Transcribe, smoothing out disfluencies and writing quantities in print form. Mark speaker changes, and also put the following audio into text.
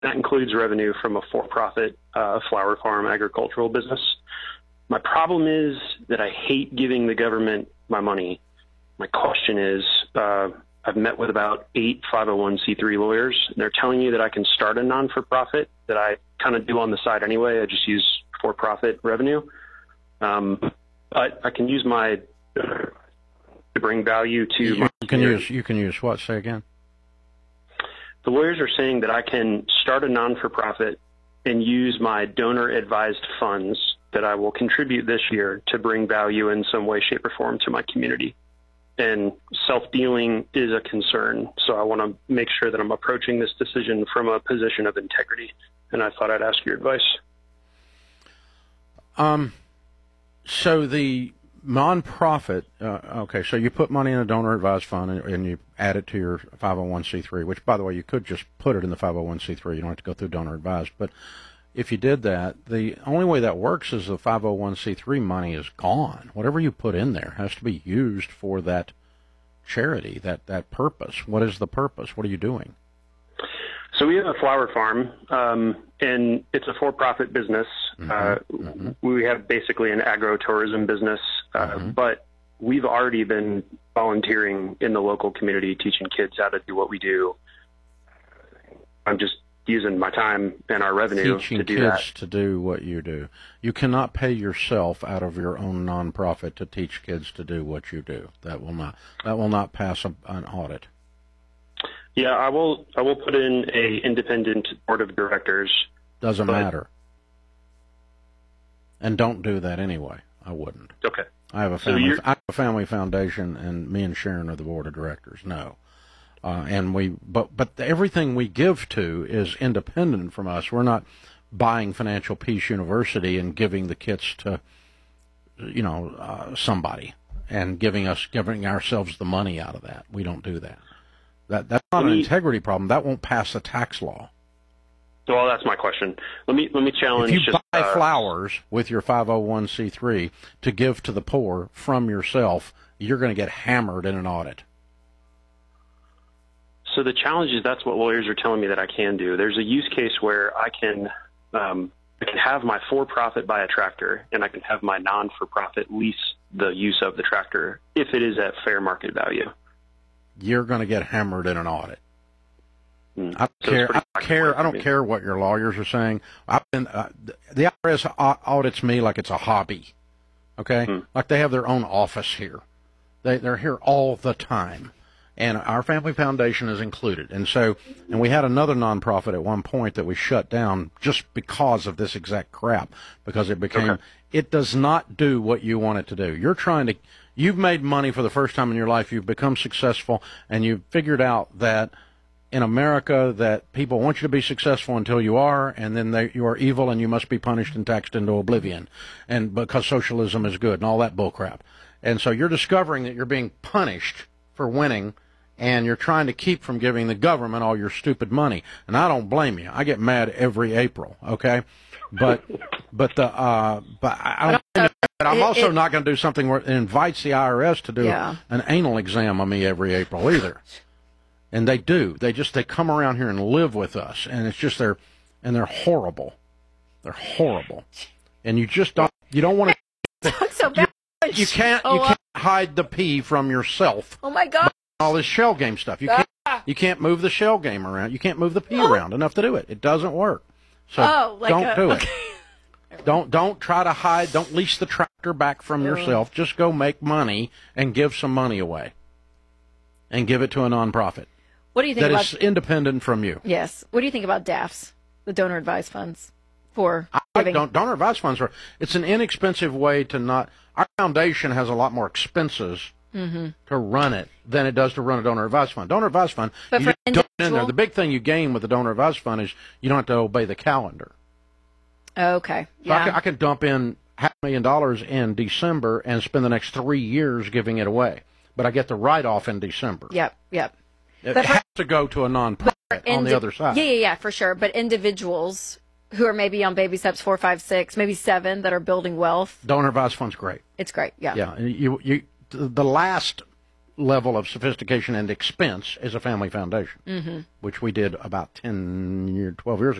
Speaker 1: That includes revenue from a for-profit flower farm agricultural business. My problem is that I hate giving the government my money. My question is, I've met with about 8 501c3 lawyers. They're telling me that I can start a non-for-profit that I kind of do on the side anyway. I just use for-profit revenue. But I can use my to bring value to my community.
Speaker 2: You can use what? Say again.
Speaker 1: The lawyers are saying that I can start a non-for-profit and use my donor-advised funds that I will contribute this year to bring value in some way, shape, or form to my community. And self-dealing is a concern, so I want to make sure that I'm approaching this decision from a position of integrity, and I thought I'd ask your advice.
Speaker 2: So the nonprofit, okay, so you put money in a donor-advised fund and you add it to your 501c3, which, by the way, you could just put it in the 501c3. You don't have to go through donor-advised. But if you did that, the only way that works is the 501c3 money is gone. Whatever you put in there has to be used for that charity, that purpose. What is the purpose? What are you doing?
Speaker 1: So we have a flower farm, and it's a for-profit business. We have basically an agro-tourism business, but we've already been volunteering in the local community, teaching kids how to do what we do. I'm just using my time and our revenue to do that. Teaching kids to do what you do. You cannot pay yourself out of your own nonprofit to teach kids to do what you do. That will not pass an audit. Yeah, I will put in a independent board of directors.
Speaker 2: Doesn't matter. And don't do that anyway. I wouldn't.
Speaker 1: Okay.
Speaker 2: I have a family foundation, and me and Sharon are the board of directors. No. But everything we give to is independent from us. We're not buying Financial Peace University and giving the kits to, somebody and giving ourselves the money out of that. We don't do that. That's not an integrity problem. That won't pass a tax law.
Speaker 1: Well, that's my question. Let me challenge.
Speaker 2: If you buy flowers with your 501c3 to give to the poor from yourself, you're going to get hammered in an audit.
Speaker 1: So the challenge is that's what lawyers are telling me that I can do. There's a use case where I can have my for-profit buy a tractor, and I can have my non-for-profit lease the use of the tractor if it is at fair market value. You're
Speaker 2: going to get hammered in an audit. I don't care what your lawyers are saying. The IRS audits me like it's a hobby. Okay, like they have their own office here. They're here all the time, and our family foundation is included. And we had another nonprofit at one point that we shut down just because of this exact crap. Because it became it does not do what you want it to do. You've made money for the first time in your life. You've become successful, and you've figured out that in America that people want you to be successful until you are, and then you are evil and you must be punished and taxed into oblivion, and because socialism is good and all that bullcrap. And so you're discovering that you're being punished for winning, and you're trying to keep from giving the government all your stupid money. And I don't blame you. I get mad every April, okay? But I'm also not going to do something where it invites the IRS to do an anal exam on me every April either. And they do. They come around here and live with us, and it's just they're horrible. They're horrible, and you don't want to.
Speaker 3: So bad.
Speaker 2: You can't hide the pee from yourself.
Speaker 3: Oh my God!
Speaker 2: All this shell game stuff. You can't move the shell game around. You can't move the pee around enough to do it. It doesn't work. So don't do it. Don't try to hide. Don't lease the tractor back from yourself. Just go make money and give some money away, and give it to a nonprofit.
Speaker 3: What do you think about
Speaker 2: that is independent from you?
Speaker 3: Yes. What do you think about DAFs, the donor advised funds for giving?
Speaker 2: Donor advised funds it's an inexpensive way to not. Our foundation has a lot more expenses to run it than it does to run a donor advised fund. Donor advised fund,
Speaker 3: but for
Speaker 2: in there. The big thing you gain with the donor advised fund is you don't have to obey the calendar.
Speaker 3: Okay.
Speaker 2: So I can dump in $500,000 in December and spend the next 3 years giving it away, but I get the write-off in December.
Speaker 3: Yep.
Speaker 2: It has to go to a nonprofit on the other side.
Speaker 3: Yeah, for sure. But individuals who are maybe on baby steps 4, 5, 6, maybe 7 that are building wealth.
Speaker 2: Donor advised fund's great.
Speaker 3: It's great. Yeah.
Speaker 2: Yeah. The last level of sophistication and expense as a family foundation, which we did about 12 years ago.